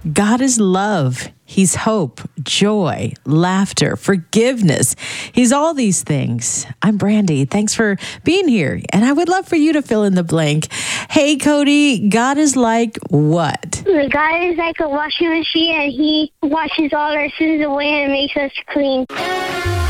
God is love. He's hope, joy, laughter, forgiveness. He's all these things. I'm Brandy. Thanks for being here. And I would love for you to fill in the blank. Hey, Cody, God is like what? God is like a washing machine, and He washes all our sins away and makes us clean.